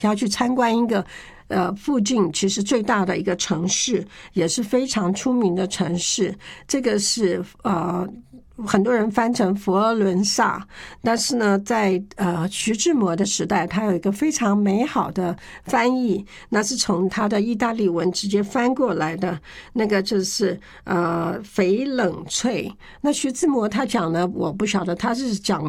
要去参观一个附近其实最大的一个城市，也是非常出名的城市。这个是很多人翻成佛罗伦萨，但是呢，在徐志摩的时代，他有一个非常美好的翻译，那是从他的意大利文直接翻过来的，那个就是翡冷翠。那徐志摩他讲呢，我不晓得他是讲